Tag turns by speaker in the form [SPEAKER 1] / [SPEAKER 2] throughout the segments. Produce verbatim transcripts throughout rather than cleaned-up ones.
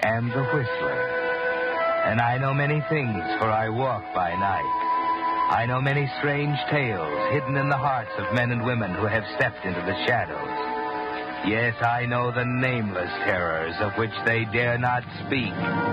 [SPEAKER 1] am the Whistler. And I know many things, for I walk by night. I know many strange tales hidden in the hearts of men and women who have stepped into the shadows. Yes, I know the nameless terrors of which they dare not speak.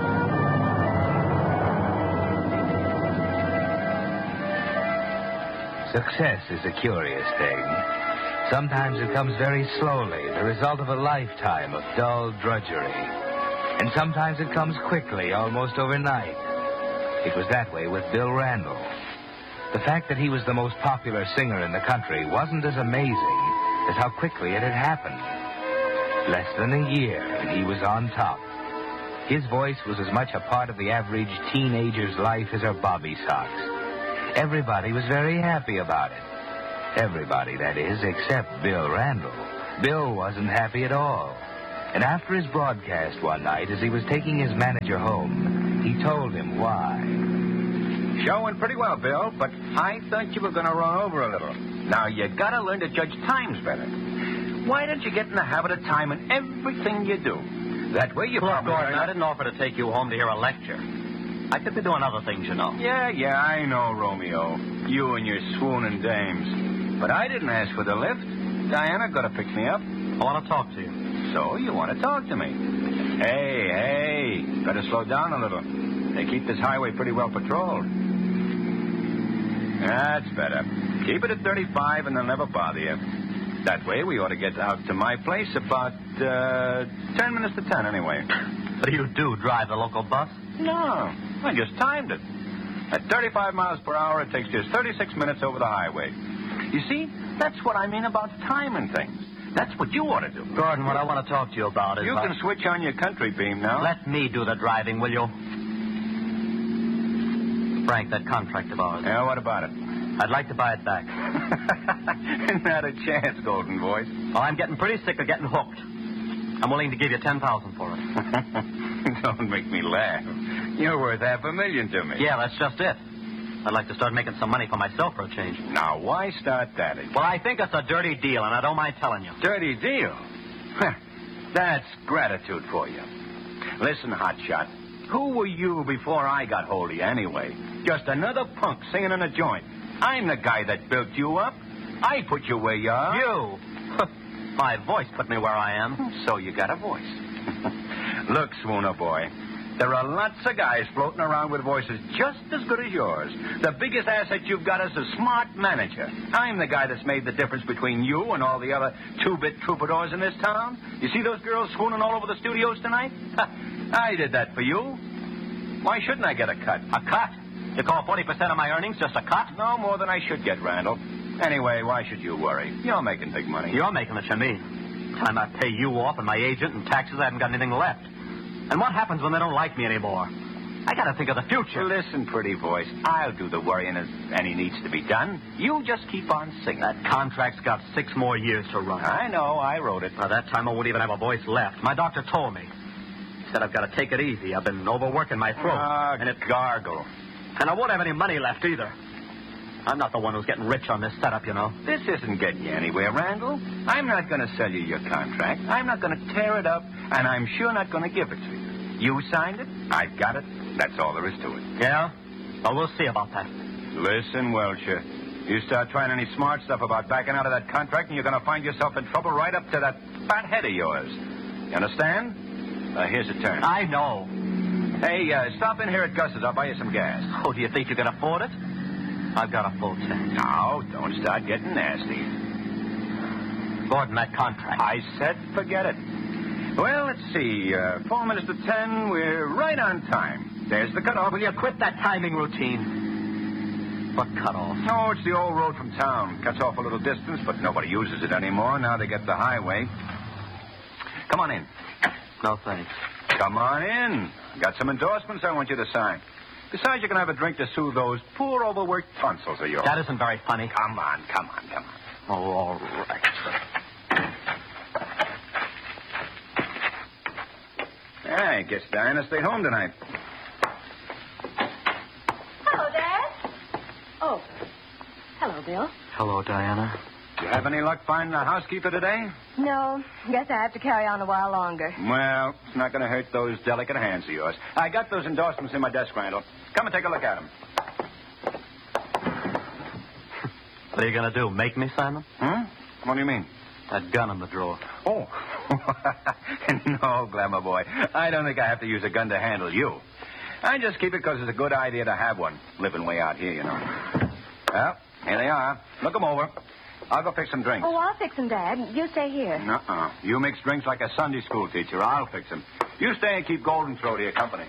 [SPEAKER 1] Success is a curious thing. Sometimes it comes very slowly, the result of a lifetime of dull drudgery. And sometimes it comes quickly, almost overnight. It was that way with Bill Randall. The fact that he was the most popular singer in the country wasn't as amazing as how quickly it had happened. Less than a year, and he was on top. His voice was as much a part of the average teenager's life as her bobby socks. Everybody was very happy about it. Everybody, that is, except Bill Randall. Bill wasn't happy at all. And after his broadcast one night, as he was taking his manager home, he told him why.
[SPEAKER 2] Show went pretty well, Bill, but I thought you were going to run over a little. Now, you got to learn to judge times better. Why don't you get in the habit of timing everything you do? That way you
[SPEAKER 3] Look,
[SPEAKER 2] probably...
[SPEAKER 3] Gordon, I didn't offer to take you home to hear a lecture. I could be doing other things, you know.
[SPEAKER 2] Yeah, yeah, I know, Romeo. You and your swooning dames. But I didn't ask for the lift. Diana got to pick me up.
[SPEAKER 3] I want to talk to you.
[SPEAKER 2] So you want to talk to me? Hey, hey, better slow down a little. They keep this highway pretty well patrolled. That's better. Keep it at thirty-five and they'll never bother you. That way we ought to get out to my place about uh, ten minutes to ten anyway.
[SPEAKER 3] What do you do, drive the local bus?
[SPEAKER 2] No, I just timed it. At thirty-five miles per hour, it takes just thirty-six minutes over the highway. You see, that's what I mean about timing things. That's what you ought to do.
[SPEAKER 3] Gordon, what I want to talk to you about is...
[SPEAKER 2] You
[SPEAKER 3] about...
[SPEAKER 2] can switch on your country beam now.
[SPEAKER 3] Let me do the driving, will you? Frank, that contract of ours.
[SPEAKER 2] Yeah, what about it?
[SPEAKER 3] I'd like to buy it back.
[SPEAKER 2] Not a chance, Golden Voice.
[SPEAKER 3] Well, I'm getting pretty sick of getting hooked. I'm willing to give you ten thousand dollars for it.
[SPEAKER 2] Don't make me laugh. You're worth half a million to me.
[SPEAKER 3] Yeah, that's just it. I'd like to start making some money for myself for a change.
[SPEAKER 2] Now, why start that again?
[SPEAKER 3] Well, I think it's a dirty deal, and I don't mind telling you.
[SPEAKER 2] Dirty deal? That's gratitude for you. Listen, hotshot, who were you before I got hold of you anyway? Just another punk singing in a joint. I'm the guy that built you up. I put you where you are.
[SPEAKER 3] You? My voice put me where I am.
[SPEAKER 2] So you got a voice. Look, Swooner boy, there are lots of guys floating around with voices just as good as yours. The biggest asset you've got is a smart manager. I'm the guy that's made the difference between you and all the other two-bit troubadours in this town. You see those girls swooning all over the studios tonight? I did that for you. Why shouldn't I get a cut?
[SPEAKER 3] A cut? You call forty percent of my earnings just a cut?
[SPEAKER 2] No more than I should get, Randall. Anyway, why should you worry? You're making big money.
[SPEAKER 3] You're making what you mean. Time I pay you off and my agent and taxes, I haven't got anything left. And what happens when they don't like me anymore? I got to think of the future.
[SPEAKER 2] Listen, pretty voice, I'll do the worrying as any needs to be done. You just keep on singing.
[SPEAKER 3] That contract's got six more years to run.
[SPEAKER 2] I know, I wrote it.
[SPEAKER 3] By that time, I won't even have a voice left. My doctor told me. He said I've got to take it easy. I've been overworking my throat.
[SPEAKER 2] Ah,
[SPEAKER 3] and it
[SPEAKER 2] gargle.
[SPEAKER 3] And I won't have any money left either. I'm not the one who's getting rich on this setup, you know.
[SPEAKER 2] This isn't getting you anywhere, Randall. I'm not going to sell you your contract. I'm not going to tear it up, and I'm sure not going to give it to you. You signed it. I got it. That's all there is to it.
[SPEAKER 3] Yeah? Well, we'll see about that.
[SPEAKER 2] Listen, Welcher. You start trying any smart stuff about backing out of that contract, and you're going to find yourself in trouble right up to that fat head of yours. You understand? Uh, here's a turn.
[SPEAKER 3] I know.
[SPEAKER 2] Hey, uh, stop in here at Gus's. I'll buy you some gas.
[SPEAKER 3] Oh, do you think you can afford it? I've got a full tank.
[SPEAKER 2] No, don't start getting nasty.
[SPEAKER 3] Gordon, that contract.
[SPEAKER 2] I said forget it. Well, let's see. Uh, four minutes to ten. We're right on time. There's the cutoff.
[SPEAKER 3] Will you quit that timing routine? What cutoff?
[SPEAKER 2] Oh, it's the old road from town. Cuts off a little distance, but nobody uses it anymore. Now they get the highway. Come on in.
[SPEAKER 3] No, thanks.
[SPEAKER 2] Come on in. Got some endorsements I want you to sign. Besides, you can have a drink to soothe those poor, overworked tonsils of yours.
[SPEAKER 3] That isn't very funny.
[SPEAKER 2] Come on, come on, come on.
[SPEAKER 3] Oh, all right.
[SPEAKER 2] Yeah, I guess Diana stayed home tonight.
[SPEAKER 4] Hello, Dad. Oh. Hello, Bill.
[SPEAKER 3] Hello, Diana.
[SPEAKER 2] You have any luck finding a housekeeper today?
[SPEAKER 4] No. Guess I have to carry on a while longer.
[SPEAKER 2] Well, it's not going to hurt those delicate hands of yours. I got those endorsements in my desk, Randall. Come and take a look at them.
[SPEAKER 3] What are you going to do, make me sign them?
[SPEAKER 2] Hmm? What do you mean?
[SPEAKER 3] That gun in the drawer.
[SPEAKER 2] Oh. No, Glamour boy. I don't think I have to use a gun to handle you. I just keep it because it's a good idea to have one, living way out here, you know. Well, here they are. Look them over. I'll go fix some drinks.
[SPEAKER 4] Oh, I'll fix them, Dad. You stay here.
[SPEAKER 2] Uh-uh. You mix drinks like a Sunday school teacher. I'll fix them. You stay and keep Golden Throat to your company.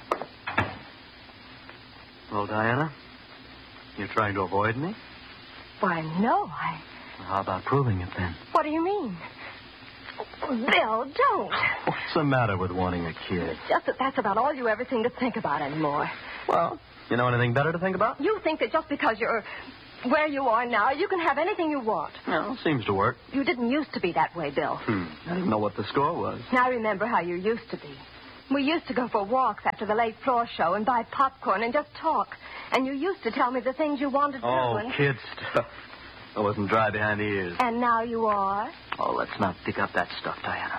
[SPEAKER 3] Well, Diana, you're trying to avoid me?
[SPEAKER 4] Why, no, I...
[SPEAKER 3] Well, how about proving it, then?
[SPEAKER 4] What do you mean? Oh, Bill, don't.
[SPEAKER 3] What's the matter with wanting a kid?
[SPEAKER 4] It's just that that's about all you ever seem to think about anymore.
[SPEAKER 3] Well, you know anything better to think about?
[SPEAKER 4] You think that just because you're where you are now, you can have anything you want.
[SPEAKER 3] Well, seems to work.
[SPEAKER 4] You didn't used to be that way, Bill.
[SPEAKER 3] Hmm. I didn't know what the score was.
[SPEAKER 4] Now remember how you used to be. We used to go for walks after the late floor show and buy popcorn and just talk. And you used to tell me the things you wanted to
[SPEAKER 3] Oh,
[SPEAKER 4] do. And...
[SPEAKER 3] kid stuff. I wasn't dry behind the ears.
[SPEAKER 4] And now you are?
[SPEAKER 3] Oh, let's not pick up that stuff, Diana.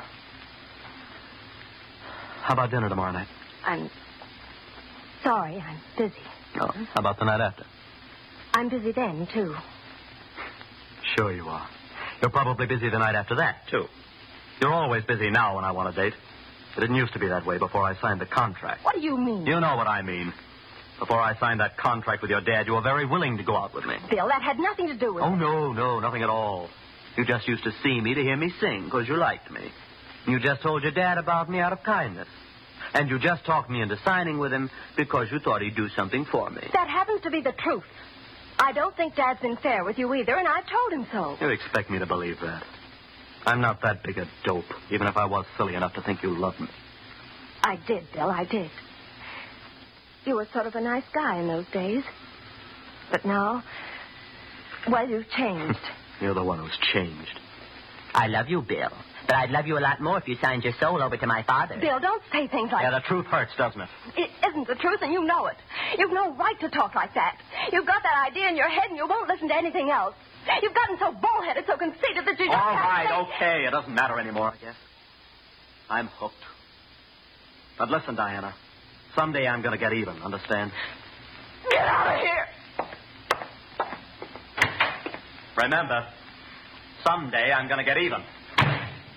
[SPEAKER 3] How about dinner tomorrow night?
[SPEAKER 4] I'm sorry, I'm busy.
[SPEAKER 3] Oh, how about the night after?
[SPEAKER 4] I'm busy then, too.
[SPEAKER 3] Sure you are. You're probably busy the night after that, too. You're always busy now when I want a date. It didn't used to be that way before I signed the contract.
[SPEAKER 4] What do you mean?
[SPEAKER 3] You know what I mean. Before I signed that contract with your dad, you were very willing to go out with me.
[SPEAKER 4] Bill, that had nothing to do with
[SPEAKER 3] Oh,
[SPEAKER 4] it.
[SPEAKER 3] no, no, nothing at all. You just used to see me to hear me sing because you liked me. You just told your dad about me out of kindness. And you just talked me into signing with him because you thought he'd do something for me.
[SPEAKER 4] That happens to be the truth. I don't think Dad's been fair with you either, and I told him so.
[SPEAKER 3] You expect me to believe that. I'm not that big a dope, even if I was silly enough to think you loved me.
[SPEAKER 4] I did, Bill, I did. You were sort of a nice guy in those days. But now, well, you've changed.
[SPEAKER 3] You're the one who's changed.
[SPEAKER 5] I love you, Bill. But I'd love you a lot more if you signed your soul over to my father.
[SPEAKER 4] Bill, don't say things like
[SPEAKER 3] Yeah,
[SPEAKER 4] that.
[SPEAKER 3] the truth hurts, doesn't it?
[SPEAKER 4] It isn't the truth, and you know it. You've no right to talk like that. You've got that idea in your head, and you won't listen to anything else. You've gotten so bullheaded, so conceited that you just
[SPEAKER 3] All
[SPEAKER 4] can't
[SPEAKER 3] right,
[SPEAKER 4] say-
[SPEAKER 3] okay. It doesn't matter anymore, I guess. I'm hooked. But listen, Diana. Someday I'm going to get even, understand?
[SPEAKER 4] Get out of here!
[SPEAKER 3] Remember, someday I'm going to get even.